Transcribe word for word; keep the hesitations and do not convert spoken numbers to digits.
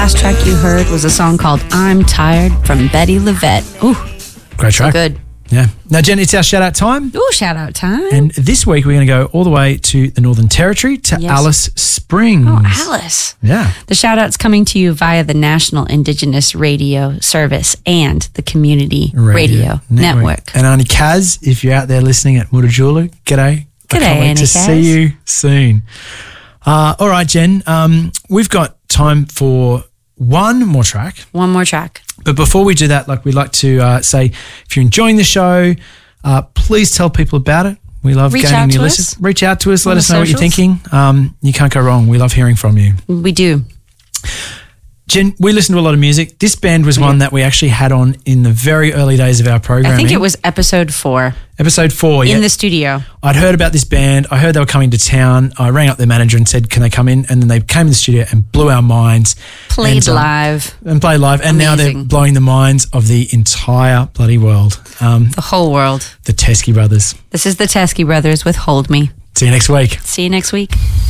last track you heard was a song called I'm Tired from Betty LaVette. Ooh, great track. So good. Yeah. Now, Jen, it's our shout out time. Ooh, shout out time. And this week we're going to go all the way to the Northern Territory to Yes. Alice Springs. Oh, Alice. Yeah. The shout out's coming to you via the National Indigenous Radio Service and the Community Radio, Network. And Auntie Kaz, if you're out there listening at Mutijula, g'day. I G'day, can't wait Auntie to Kaz. see you soon. Uh, all right, Jen, um, we've got time for one more track. One more track. But before we do that, like we'd like to uh, say, if you're enjoying the show, uh, please tell people about it. We love Reach gaining out new to listeners. us. Reach out to us. Let On us the know what you're socials. thinking. Um, you can't go wrong. We love hearing from you. We do. Jen, we listen to a lot of music. This band was one that we actually had on in the very early days of our programming. I think it was episode four episode four. Yeah. in the studio. I'd heard about this band. I heard they were coming to town. I rang up their manager and said, can they come in? And then they came in the studio and blew our minds. Played and, um, live. And played live. And now they're Amazing. blowing the minds of the entire bloody world. Um, The whole world. the Teskey Brothers. This is the Teskey Brothers with Hold Me. See you next week. See you next week.